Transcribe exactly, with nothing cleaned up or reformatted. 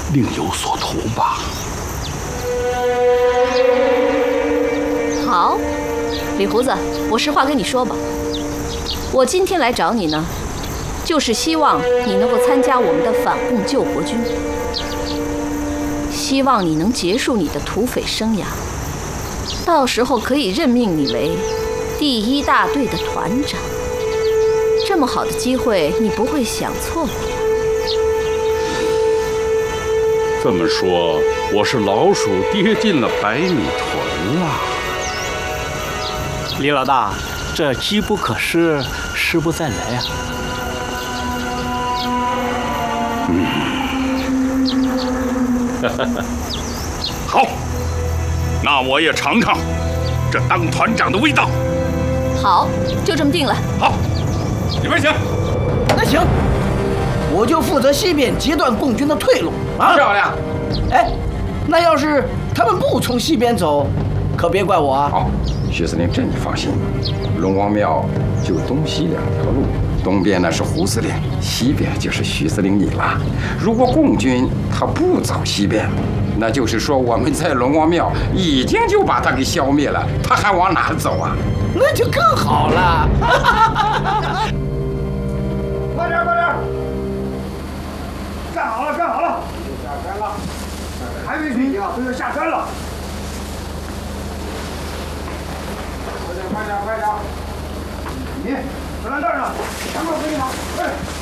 另有所图吧。 好，李胡子，我实话跟你说吧，我今天来找你呢，就是希望你能够参加我们的反共救国军，希望你能结束你的土匪生涯，到时候可以任命你为第一大队的团长。这么好的机会，你不会想错过。 这么说，我是老鼠跌进了百米屯了。 李老大，这机不可失，失不再来啊！ 嗯，好，那我也尝尝这当团长的味道。 好，就这么定了。 好，里边请。 那行，我就负责西边截断共军的退路啊！ 漂亮。 哎，那要是他们不从西边走，可别怪我啊！ 好，徐司令，这你放心，龙王庙就东西两条路，东边呢是胡司令，西边就是徐司令你了。如果共军他不走西边，那就是说我们在龙王庙已经就把他给消灭了，他还往哪走啊？ 那就更好了。 快点，快点！站好了，站好了！下山了，还没睡觉，都要下山了。快点，快点，快点！你站在这儿呢，前面我给你拿。哎。